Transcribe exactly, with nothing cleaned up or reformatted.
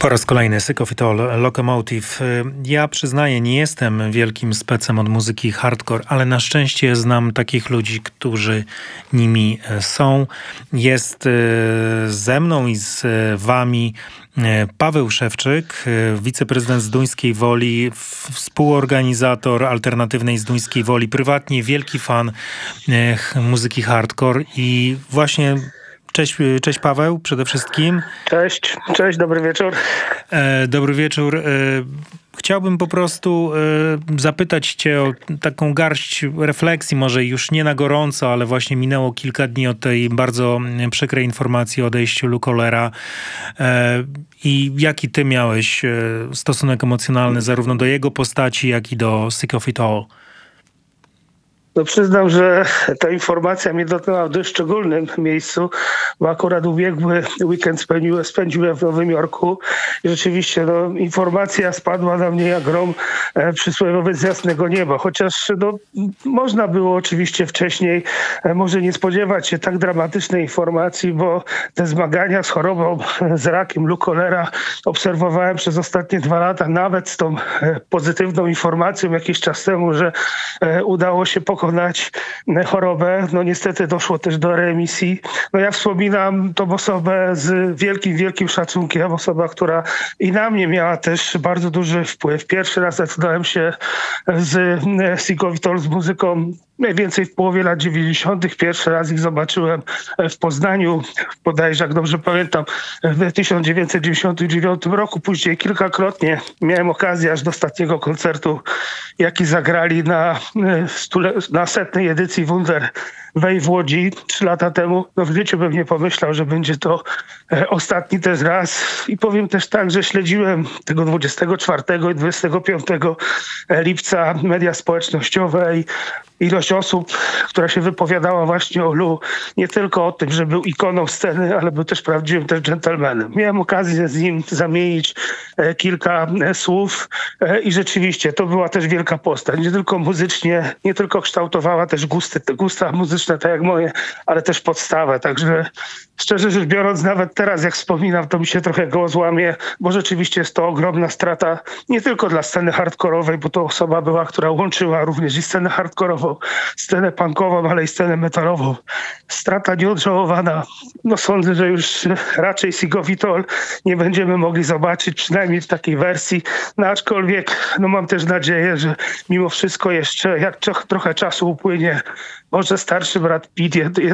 Po raz kolejny Sick of It All, Locomotive. Ja przyznaję, nie jestem wielkim specem od muzyki hardcore, ale na szczęście znam takich ludzi, którzy nimi są. Jest ze mną i z wami Paweł Szewczyk, wiceprezydent Zduńskiej Woli, współorganizator alternatywnej Zduńskiej Woli, prywatnie wielki fan muzyki hardcore i właśnie... Cześć, cześć Paweł przede wszystkim. Cześć, cześć, dobry wieczór. E, dobry wieczór. E, chciałbym po prostu e, zapytać cię o taką garść refleksji, może już nie na gorąco, ale właśnie minęło kilka dni od tej bardzo przykrej informacji o odejściu Lucolera. E, I jaki ty miałeś stosunek emocjonalny zarówno do jego postaci, jak i do Sick of It All? No przyznam, że ta informacja mnie dotknęła w dość szczególnym miejscu, bo akurat ubiegły weekend spędziłem, spędziłem w Nowym Jorku i rzeczywiście no, informacja spadła na mnie jak grom e, przysłowiowy z jasnego nieba. Chociaż no, można było oczywiście wcześniej e, może nie spodziewać się tak dramatycznej informacji, bo te zmagania z chorobą, z rakiem Lucolera obserwowałem przez ostatnie dwa lata, nawet z tą e, pozytywną informacją jakiś czas temu, że e, udało się pokonać pokonać chorobę. No niestety doszło też do remisji. No ja wspominam tą osobę z wielkim, wielkim szacunkiem. Osoba, która i na mnie miała też bardzo duży wpływ. Pierwszy raz zdecydowałem się z Sick of It All, z muzyką mniej więcej w połowie lat dziewięćdziesiątych. Pierwszy raz ich zobaczyłem w Poznaniu, bodajże, jak dobrze pamiętam, w tysiąc dziewięćset dziewięćdziesiątym dziewiątym roku. Później kilkakrotnie miałem okazję aż do ostatniego koncertu, jaki zagrali na, stule, na setnej edycji Wunder w Łodzi trzy lata temu. No w życiu bym nie pomyślał, że będzie to ostatni też raz. I powiem też tak, że śledziłem tego dwudziestego czwartego i dwudziestego piątego lipca media społecznościowe i ilość osób, która się wypowiadała właśnie o Lu, nie tylko o tym, że był ikoną sceny, ale był też prawdziwym też dżentelmenem. Miałem okazję z nim zamienić kilka słów i rzeczywiście to była też wielka postać. Nie tylko muzycznie, nie tylko kształtowała też gusty, te gusta muzyczne, tak jak moje, ale też podstawę. Także szczerze rzecz biorąc, nawet teraz jak wspominam, to mi się trochę głos łamie, bo rzeczywiście jest to ogromna strata nie tylko dla sceny hardkorowej, bo to osoba była, która łączyła również i scenę hardkorową, scenę punkową, ale i scenę metalową. Strata nieodżałowana. No sądzę, że już raczej Sick of It All nie będziemy mogli zobaczyć, przynajmniej w takiej wersji. No aczkolwiek no mam też nadzieję, że mimo wszystko jeszcze jak trochę czasu upłynie, może starszy brat Pete